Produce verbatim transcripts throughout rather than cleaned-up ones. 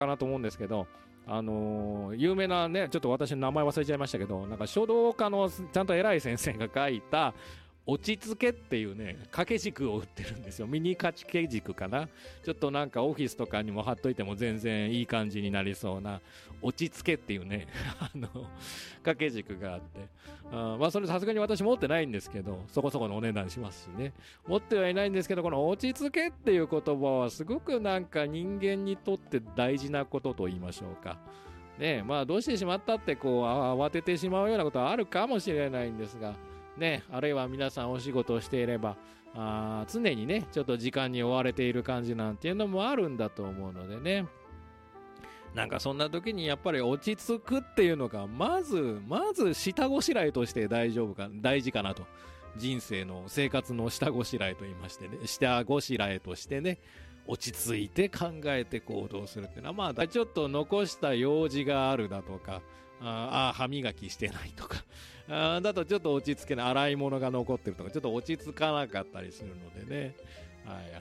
かなと思うんですけど、あのー、有名なね、ちょっと私の名前忘れちゃいましたけど、なんか書道家のちゃんと偉い先生が書いた落ち着けっていうね、掛け軸を売ってるんですよ。ミニ掛け軸かな。ちょっとなんかオフィスとかにも貼っといても全然いい感じになりそうな落ち着けっていうねあの掛け軸があって、あまあそれさすがに私持ってないんですけど、そこそこのお値段しますしね、持ってはいないんですけど、この落ち着けっていう言葉はすごくなんか人間にとって大事なことと言いましょうかね。まあどうしてしまったってこう慌ててしまうようなことはあるかもしれないんですがね、あるいは皆さんお仕事をしていればあ常にねちょっと時間に追われている感じなんていうのもあるんだと思うのでね、なんかそんな時にやっぱり落ち着くっていうのがまずまず下ごしらえとして大丈夫か大事かなと。人生の生活の下ごしらえと言いましてね、下ごしらえとしてね、落ち着いて考えて行動するっていうのは、まあちょっと残した用事があるだとか、ああ歯磨きしてないとかあだとちょっと落ち着けない、洗い物が残ってるとかちょっと落ち着かなかったりするのでね、はいはいはい、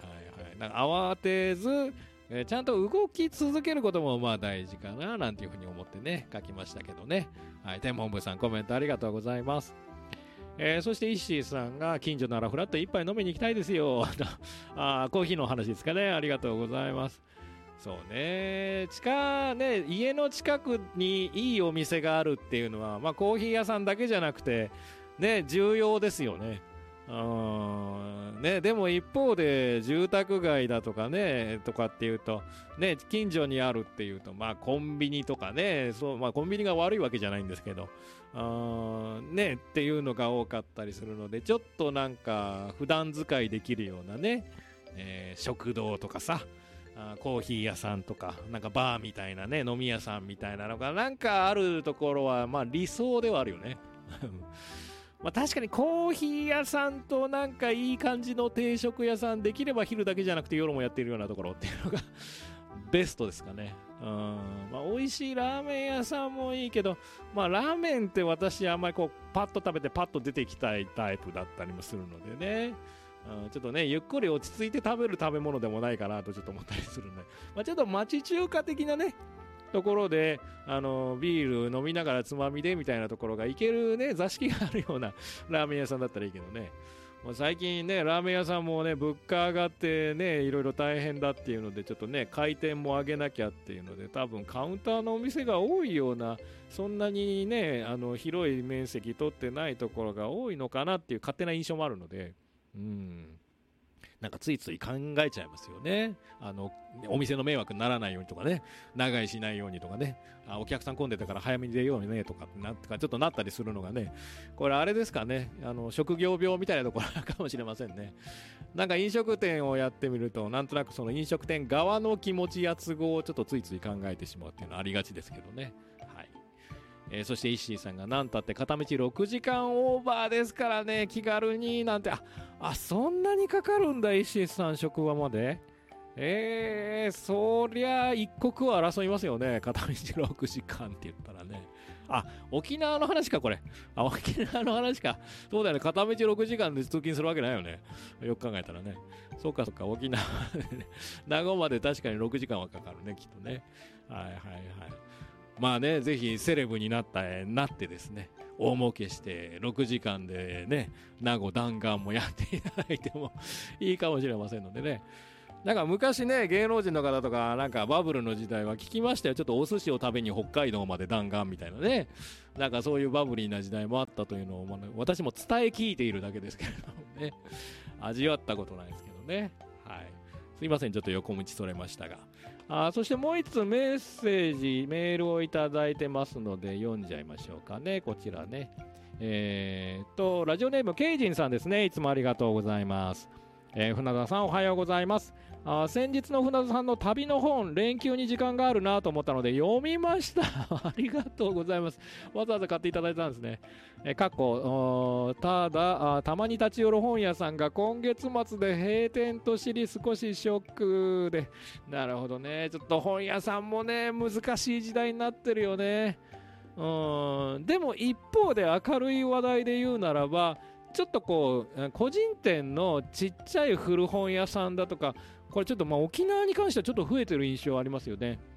なんか慌てず、えー、ちゃんと動き続けることもまあ大事かななんていうふうに思ってね書きましたけどね。はい、天文部さんコメントありがとうございます。えー、そしてイッシーさんが近所ならフラッと一杯飲みに行きたいですよあコーヒーの話ですかね。ありがとうございます。そうね、近ね家の近くにいいお店があるっていうのは、まあ、コーヒー屋さんだけじゃなくてね重要ですよね。うんね、でも一方で住宅街だとかねとかっていうとね近所にあるっていうとまあコンビニとかねそう、まあ、コンビニが悪いわけじゃないんですけどあねっていうのが多かったりするので、ちょっとなんか普段使いできるようなね、えー、食堂とかさあコーヒー屋さんとかなんかバーみたいなね飲み屋さんみたいなのがなんかあるところはまあ理想ではあるよねまあ確かにコーヒー屋さんとなんかいい感じの定食屋さんできれば昼だけじゃなくて夜もやっているようなところっていうのがベストですかね。うん、まあ、美味しいラーメン屋さんもいいけど、まあ、ラーメンって私あんまりこうパッと食べてパッと出てきたいタイプだったりもするのでね、うん、ちょっとねゆっくり落ち着いて食べる食べ物でもないかなとちょっと思ったりするんで、まあ、ちょっと町中華的なねところであのビール飲みながらつまみでみたいなところがいけるね座敷があるようなラーメン屋さんだったらいいけどね、もう最近ねラーメン屋さんもね物価上がってねいろいろ大変だっていうのでちょっとね回転も上げなきゃっていうので多分カウンターのお店が多いような、そんなにねあの広い面積取ってないところが多いのかなっていう勝手な印象もあるので、うんなんかついつい考えちゃいますよね。あのお店の迷惑にならないようにとかね、長居しないようにとかね、あお客さん混んでたから早めに出ようねとかなってかちょっとなったりするのがね、これあれですかね、あの職業病みたいなところかもしれませんね。なんか飲食店をやってみるとなんとなくその飲食店側の気持ちや都合をちょっとついつい考えてしまうっていうのはありがちですけどね。はい。えー、そしてイッシーさんが何たって片道ろくじかんオーバーですからね、気軽になんて、ああそんなにかかるんだイッシーさん職場まで。えー、そりゃ一刻を争いますよね、片道ろくじかんって言ったらね。あ、沖縄の話かこれ。あ、沖縄の話か。そうだよね、片道ろくじかんで通勤するわけないよね、よく考えたらね。そうかそうか、沖縄でね名護まで確かにろくじかんはかかるねきっとね。はいはいはい。まあね、ぜひセレブになったなってですね、大儲けしてろくじかんでね名護弾丸もやっていただいてもいいかもしれませんのでね。なんか昔ね芸能人の方とかなんかバブルの時代は聞きましたよ、ちょっとお寿司を食べに北海道まで弾丸みたいなね、なんかそういうバブリーな時代もあったというのを、まあね、私も伝え聞いているだけですけれどもね、味わったことないですけどね。はい、すいませんちょっと横道それましたが、あそしてもう一つメッセージメールをいただいてますので読んじゃいましょうかね。こちらね、えー、っとラジオネームケイジンさんですね、いつもありがとうございます。えー、船田さんおはようございます。あ先日の船田さんの旅の本、連休に時間があるなと思ったので読みましたありがとうございます。わざわざ買っていただいたんですね。え過去ただあたまに立ち寄る本屋さんが今月末で閉店と知り少しショックで、なるほどね、ちょっと本屋さんもね難しい時代になってるよね。うんでも一方で明るい話題で言うならば、ちょっとこう個人店のちっちゃい古本屋さんだとか、これちょっとまあ沖縄に関してはちょっと増えてる印象ありますよね。